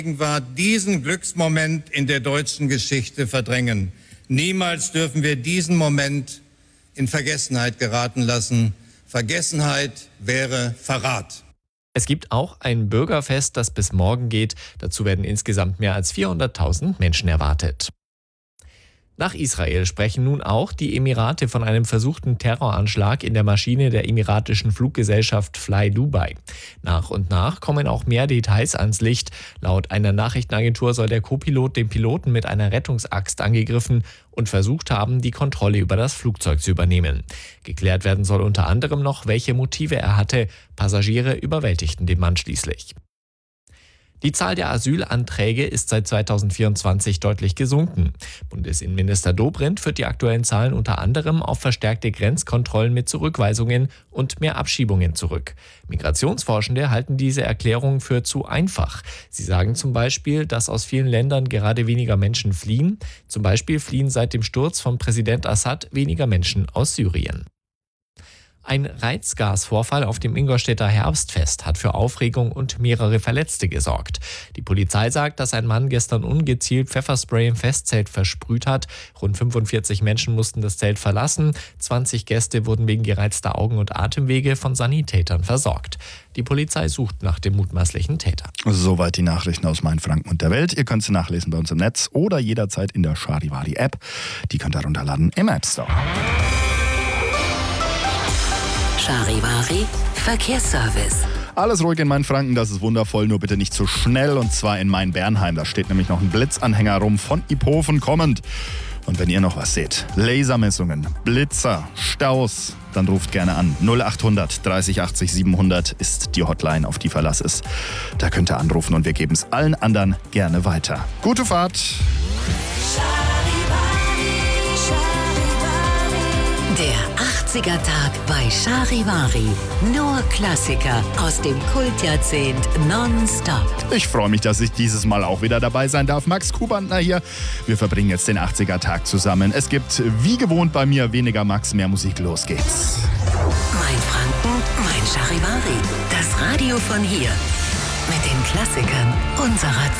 Gegenwart diesen Glücksmoment in der deutschen Geschichte verdrängen. Niemals dürfen wir diesen Moment in Vergessenheit geraten lassen. Vergessenheit wäre Verrat. Es gibt auch ein Bürgerfest, das bis morgen geht. Dazu werden insgesamt mehr als 400.000 Menschen erwartet. Nach Israel sprechen nun auch die Emirate von einem versuchten Terroranschlag in der Maschine der emiratischen Fluggesellschaft Fly Dubai. Nach und nach kommen auch mehr Details ans Licht. Laut einer Nachrichtenagentur soll der Co-Pilot den Piloten mit einer Rettungsaxt angegriffen und versucht haben, die Kontrolle über das Flugzeug zu übernehmen. Geklärt werden soll unter anderem noch, welche Motive er hatte. Passagiere überwältigten den Mann schließlich. Die Zahl der Asylanträge ist seit 2024 deutlich gesunken. Bundesinnenminister Dobrindt führt die aktuellen Zahlen unter anderem auf verstärkte Grenzkontrollen mit Zurückweisungen und mehr Abschiebungen zurück. Migrationsforschende halten diese Erklärung für zu einfach. Sie sagen zum Beispiel, dass aus vielen Ländern gerade weniger Menschen fliehen. Zum Beispiel fliehen seit dem Sturz von Präsident Assad weniger Menschen aus Syrien. Ein Reizgasvorfall auf dem Ingolstädter Herbstfest hat für Aufregung und mehrere Verletzte gesorgt. Die Polizei sagt, dass ein Mann gestern ungezielt Pfefferspray im Festzelt versprüht hat. Rund 45 Menschen mussten das Zelt verlassen. 20 Gäste wurden wegen gereizter Augen- und Atemwege von Sanitätern versorgt. Die Polizei sucht nach dem mutmaßlichen Täter. Soweit die Nachrichten aus Mainfranken und der Welt. Ihr könnt sie nachlesen bei uns im Netz oder jederzeit in der Charivari-App. Die könnt ihr runterladen im App Store. Charivari Verkehrsservice. Alles ruhig in Mainfranken, das ist wundervoll, nur bitte nicht zu schnell. Und zwar in Main-Bernheim, da steht nämlich noch ein Blitzanhänger rum von Iphofen kommend. Und wenn ihr noch was seht, Lasermessungen, Blitzer, Staus, dann ruft gerne an. 0800 30 80 700 ist die Hotline, auf die Verlass ist. Da könnt ihr anrufen und wir geben es allen anderen gerne weiter. Gute Fahrt! Der 80er-Tag bei Charivari. Nur Klassiker aus dem Kultjahrzehnt nonstop. Ich freue mich, dass ich dieses Mal auch wieder dabei sein darf. Max Kubantner hier. Wir verbringen jetzt den 80er-Tag zusammen. Es gibt wie gewohnt bei mir weniger Max, mehr Musik. Los geht's. Mainfranken, mein Charivari. Das Radio von hier. Mit den Klassikern unserer